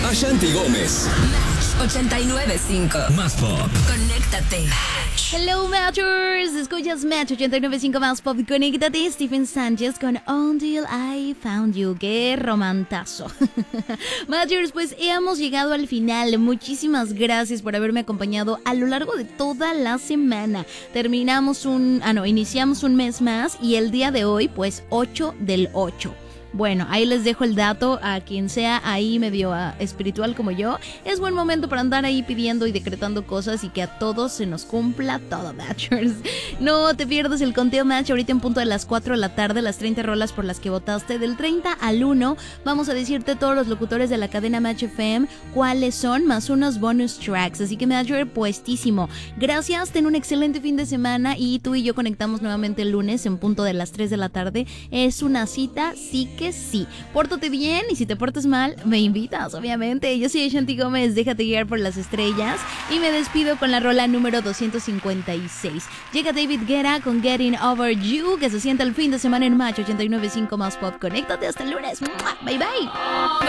Ashanti Gómez. Match 89.5. Más pop. Conéctate. Hello Matchers, escuchas Match 89.5 Más Pop. Conéctate. Stephen Sánchez con Until I Found You. Qué romantazo. Matchers, pues hemos llegado al final. Muchísimas gracias por haberme acompañado a lo largo de toda la semana. Iniciamos un mes más y el día de hoy, pues 8 del 8. Bueno, ahí les dejo el dato a quien sea ahí medio espiritual como yo. Es buen momento para andar ahí pidiendo y decretando cosas y que a todos se nos cumpla todo, Matchers. No te pierdas el conteo Match ahorita en punto de las 4 de la tarde, las 30 rolas por las que votaste. Del 30 al 1 vamos a decirte todos los locutores de la cadena Match FM cuáles son, más unos bonus tracks. Así que Matcher, puestísimo. Gracias, ten un excelente fin de semana y tú y yo conectamos nuevamente el lunes en punto de las 3 de la tarde. Es una cita, sí que sí. Pórtate bien y si te portas mal, me invitas, obviamente. Yo soy Ashanti Gómez, déjate guiar por las estrellas y me despido con la rola número 256. Llega David Guetta con Getting Over You, que se sienta el fin de semana en Match 89.5 Más Pop. Conéctate hasta el lunes. Bye bye.